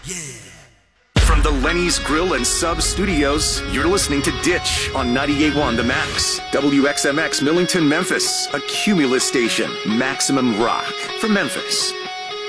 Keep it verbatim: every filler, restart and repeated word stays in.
Yeah. From the Lenny's Grill and Sub Studios, you're listening to Ditch on ninety-eight point one The Max. W X M X Millington, Memphis, a Cumulus station. Maximum rock from Memphis.